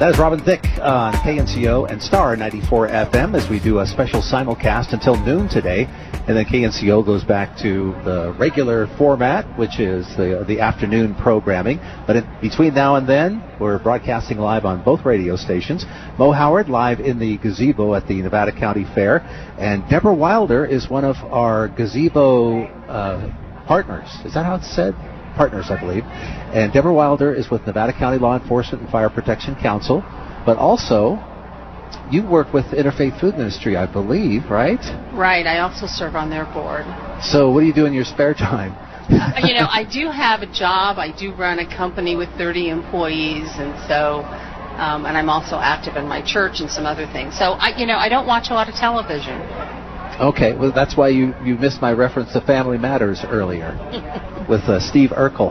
That is Robin Thicke on KNCO and Star 94 FM as we do a special simulcast until noon today. And then KNCO goes back to the regular format, which is the afternoon programming. But between now and then, we're broadcasting live on both radio stations. Mo Howard live in the gazebo at the Nevada County Fair. And Deborah Wilder is one of our gazebo partners. Is that how it's said? Partners, I believe. And Deborah Wilder is with Nevada County Law Enforcement and Fire Protection Council, but also you work with Interfaith Food Ministry, I believe, right? Right. I also serve on their board. So what do you do in your spare time? I do have a job. I do run a company with 30 employees, and so, and I'm also active in my church and some other things. So I don't watch a lot of television. Okay, well, that's why you missed my reference to Family Matters earlier with Steve Urkel.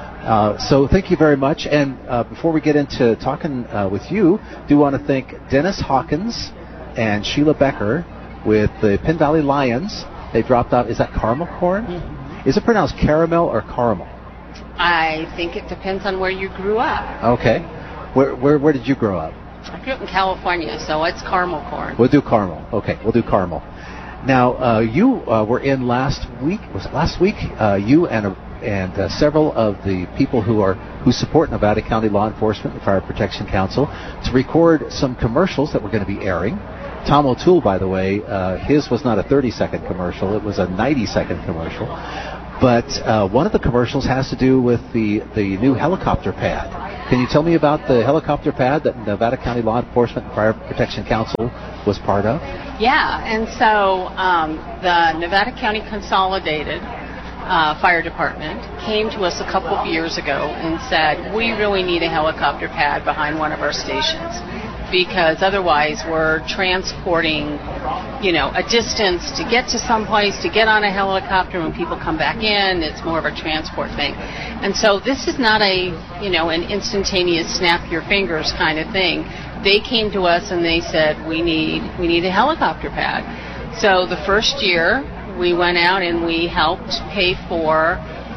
So thank you very much. And before we get into talking with you, do want to thank Dennis Hawkins and Sheila Becker with the Penn Valley Lions. They dropped out. Is that caramel corn? Mm-hmm. Is it pronounced caramel or caramel? I think it depends on where you grew up. Okay. Where did you grow up? I grew up in California, so it's caramel corn. We'll do caramel. Okay, we'll do caramel. Now, you were in last week. Was it last week? You and several of the people who support Nevada County Law Enforcement and Fire Protection Council to record some commercials that we're going to be airing. Tom O'Toole, by the way, his was not a 30-second commercial. It was a 90-second commercial. But one of the commercials has to do with the new helicopter pad. Can you tell me about the helicopter pad that Nevada County Law Enforcement and Fire Protection Council was part of? Yeah, and so the Nevada County Consolidated Fire Department came to us a couple of years ago and said, we really need a helicopter pad behind one of our stations, because otherwise we're transporting, a distance to get to someplace, to get on a helicopter. When people come back in, it's more of a transport thing. And so this is not an instantaneous snap your fingers kind of thing. They came to us and they said, we need a helicopter pad. So the first year we went out and we helped pay for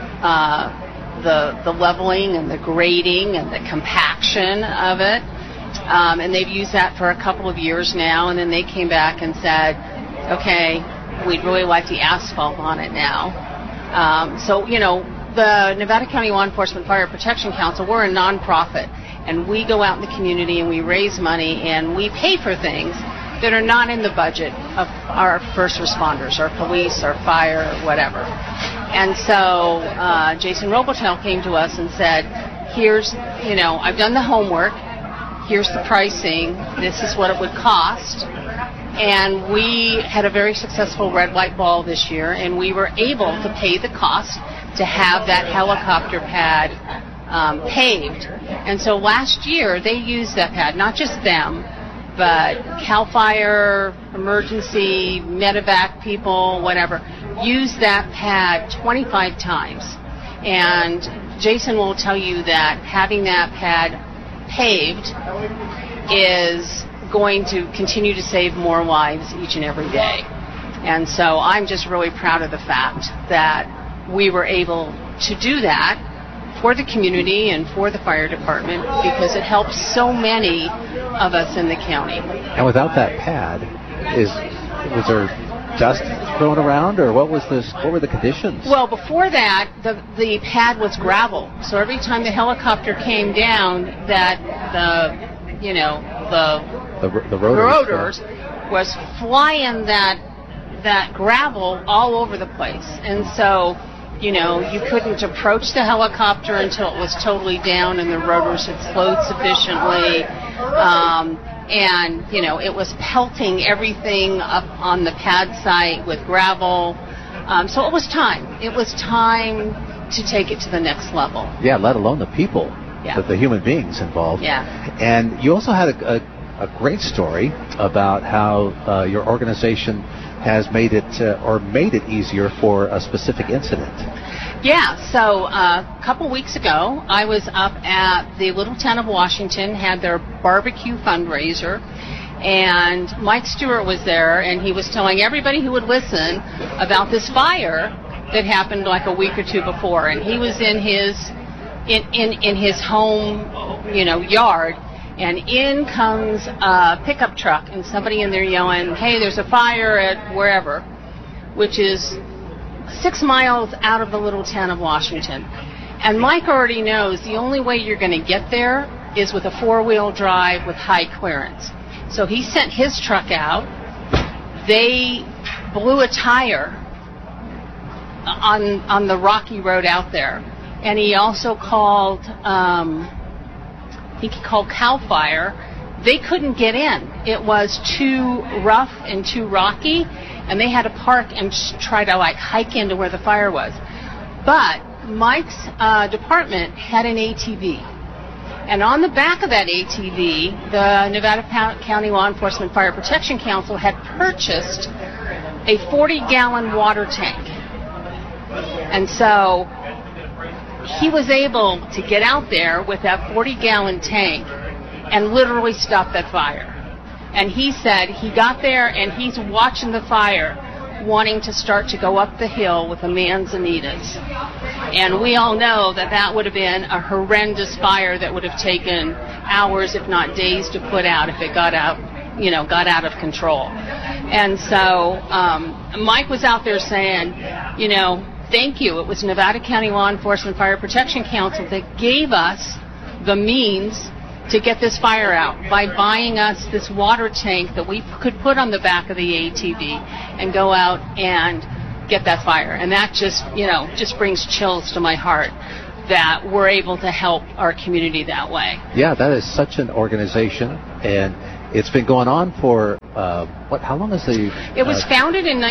the leveling and the grading and the compaction of it. And they've used that for a couple of years now, and then they came back and said, okay, we'd really like the asphalt on it now. So the Nevada County Law Enforcement Fire Protection Council, we're a nonprofit, and we go out in the community and we raise money and we pay for things that are not in the budget of our first responders, our police, our fire, whatever. And so Jason Robitel came to us and said, here's, I've done the homework. Here's the pricing, this is what it would cost. And we had a very successful red light ball this year, and we were able to pay the cost to have that helicopter pad paved. And so last year they used that pad, not just them, but CAL FIRE, emergency, medevac people, whatever, used that pad 25 times. And Jason will tell you that having that pad paved is going to continue to save more lives each and every day. And so I'm just really proud of the fact that we were able to do that for the community and for the fire department, because it helps so many of us in the county. And without that pad, was there dust thrown around, or what were the conditions? Well, before that, the pad was gravel. So every time the helicopter came down, the rotors was flying that gravel all over the place. And so, you couldn't approach the helicopter until it was totally down and the rotors had slowed sufficiently. And it was pelting everything up on the pad site with gravel. So it was time. It was time to take it to the next level. Yeah, let alone the people, the human beings involved. Yeah. And you also had a great story about how your organization has made it easier for a specific incident. Yeah, so a couple weeks ago, I was up at the little town of Washington, had their barbecue fundraiser, and Mike Stewart was there, and he was telling everybody who would listen about this fire that happened like a week or two before, and he was in his home, yard, and in comes a pickup truck and somebody in there yelling, "Hey, there's a fire at wherever," which is 6 miles out of the little town of Washington. And Mike already knows the only way you're going to get there is with a 4-wheel drive with high clearance. So he sent his truck out. They blew a tire on the rocky road out there. And he also called, he called CAL FIRE. They couldn't get in. It was too rough and too rocky, and they had to park and try to hike into where the fire was. But Mike's department had an ATV. And on the back of that ATV, the Nevada County Law Enforcement Fire Protection Council had purchased a 40-gallon water tank. And so he was able to get out there with that 40-gallon tank and literally stop that fire. And he said he got there and he's watching the fire, wanting to start to go up the hill with a manzanitas. And we all know that that would have been a horrendous fire that would have taken hours, if not days, to put out if it got out of control. And so Mike was out there saying, thank you. It was Nevada County Law Enforcement Fire Protection Council that gave us the means to get this fire out by buying us this water tank that we could put on the back of the ATV and go out and get that fire. And that just brings chills to my heart that we're able to help our community that way. Yeah, that is such an organization, and it's been going on for how long is the... It was founded in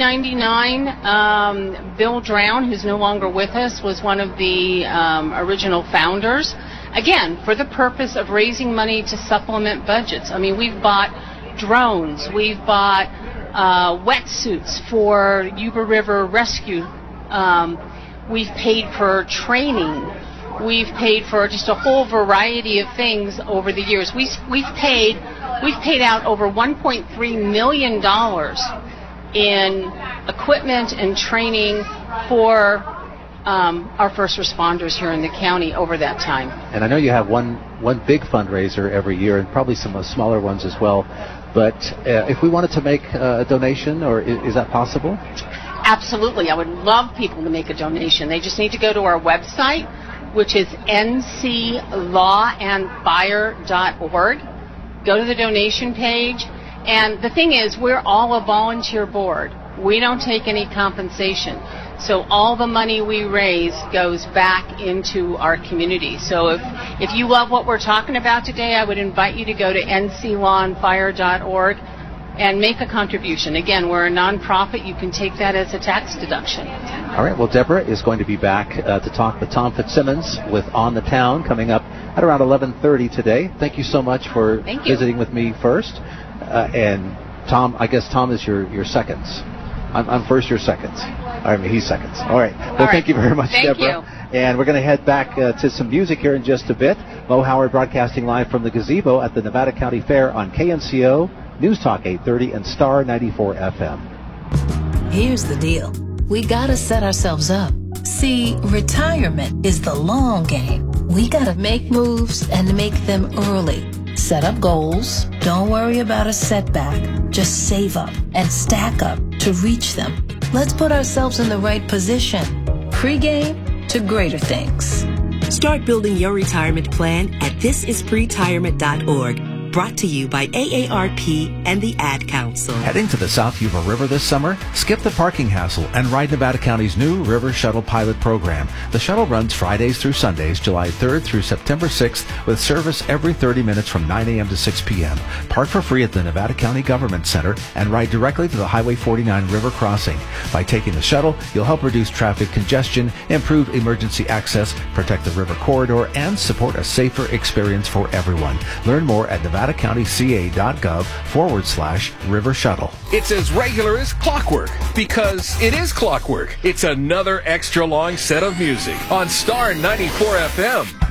1999. Bill Drown, who's no longer with us, was one of the original founders. Again, for the purpose of raising money to supplement budgets. I mean, we've bought drones, we've bought wetsuits for Yuba River Rescue. We've paid for training. We've paid for just a whole variety of things over the years. We've paid out over $1.3 million in equipment and training for our first responders here in the county over that time. And I know you have one big fundraiser every year, and probably some smaller ones as well. But if we wanted to make a donation, or is that possible? Absolutely. I would love people to make a donation. They just need to go to our website, which is nclawandfire.org. Go to the donation page. And the thing is, we're all a volunteer board. We don't take any compensation. So all the money we raise goes back into our community. So if you love what we're talking about today, I would invite you to go to nclawandfire.org and make a contribution. Again, we're a nonprofit. You can take that as a tax deduction. All right. Well, Deborah is going to be back to talk with Tom Fitzsimmons with On the Town coming up at around 11:30 today. Thank you so much for visiting with me first. And Tom, I guess Tom is your seconds. I'm first, you're seconds. I mean, he's seconds. All right. Well, thank you very much, Deborah. You. And we're going to head back to some music here in just a bit. Mo Howard broadcasting live from the gazebo at the Nevada County Fair on KNCO, News Talk 830, and Star 94 FM. Here's the deal. We got to set ourselves up. See, retirement is the long game. We got to make moves and make them early. Set up goals. Don't worry about a setback. Just save up and stack up to reach them. Let's put ourselves in the right position. Pre-game to greater things. Start building your retirement plan at thisispretirement.org. Brought to you by AARP and the Ad Council. Heading to the South Yuba River this summer? Skip the parking hassle and ride Nevada County's new River Shuttle Pilot Program. The shuttle runs Fridays through Sundays, July 3rd through September 6th, with service every 30 minutes from 9 a.m. to 6 p.m. Park for free at the Nevada County Government Center and ride directly to the Highway 49 River Crossing. By taking the shuttle, you'll help reduce traffic congestion, improve emergency access, protect the river corridor, and support a safer experience for everyone. Learn more at NevadaCountyCA.gov/River Shuttle. It's as regular as clockwork, because it is clockwork. It's another extra long set of music on Star 94 FM.